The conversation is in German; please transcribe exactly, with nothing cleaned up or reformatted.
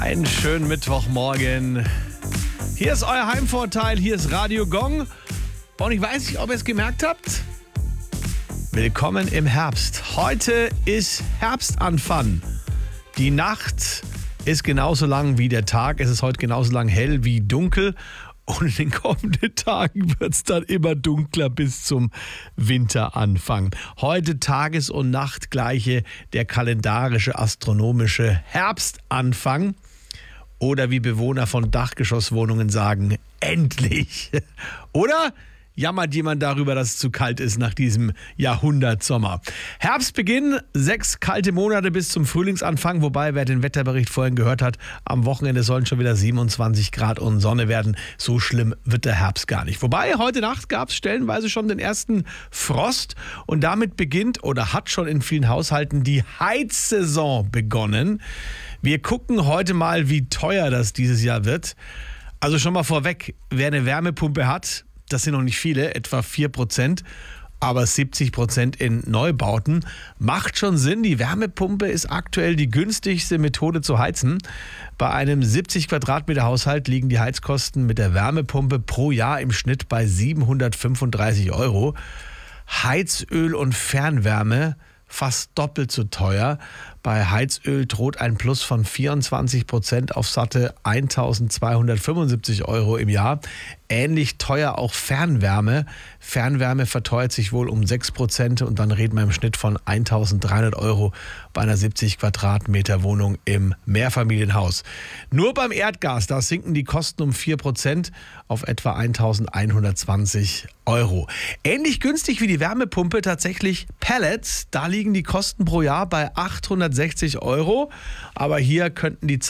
Einen schönen Mittwochmorgen. Hier ist euer Heimvorteil, hier ist Radio Gong. Und ich weiß nicht, ob ihr es gemerkt habt. Willkommen im Herbst. Heute ist Herbstanfang. Die Nacht ist genauso lang wie der Tag. Es ist heute genauso lang hell wie dunkel. Und in den kommenden Tagen wird es dann immer dunkler bis zum Winteranfang. Heute Tages- und Nachtgleiche, der kalendarische, astronomische Herbstanfang. Oder wie Bewohner von Dachgeschosswohnungen sagen, endlich. Oder jammert jemand darüber, dass es zu kalt ist nach diesem Jahrhundertsommer. Herbstbeginn, sechs kalte Monate bis zum Frühlingsanfang. Wobei, wer den Wetterbericht vorhin gehört hat, am Wochenende sollen schon wieder siebenundzwanzig Grad und Sonne werden. So schlimm wird der Herbst gar nicht. Wobei, heute Nacht gab es stellenweise schon den ersten Frost. Und damit beginnt oder hat schon in vielen Haushalten die Heizsaison begonnen. Wir gucken heute mal, wie teuer das dieses Jahr wird. Also schon mal vorweg, wer eine Wärmepumpe hat, das sind noch nicht viele, etwa vier Prozent, aber siebzig Prozent in Neubauten. Macht schon Sinn, die Wärmepumpe ist aktuell die günstigste Methode zu heizen. Bei einem siebzig Quadratmeter Haushalt liegen die Heizkosten mit der Wärmepumpe pro Jahr im Schnitt bei siebenhundertfünfunddreißig Euro. Heizöl und Fernwärme fast doppelt so teuer. Bei Heizöl droht ein Plus von vierundzwanzig Prozent auf satte eintausendzweihundertfünfundsiebzig Euro im Jahr. Ähnlich teuer auch Fernwärme. Fernwärme verteuert sich wohl um sechs Prozent und dann reden wir im Schnitt von eintausenddreihundert Euro bei einer siebzig Quadratmeter Wohnung im Mehrfamilienhaus. Nur beim Erdgas, da sinken die Kosten um vier Prozent auf etwa eintausendeinhundertzwanzig Euro. Ähnlich günstig wie die Wärmepumpe tatsächlich Pellets. Da liegen die Kosten pro Jahr bei achthundertsechzig Euro. Aber hier könnten die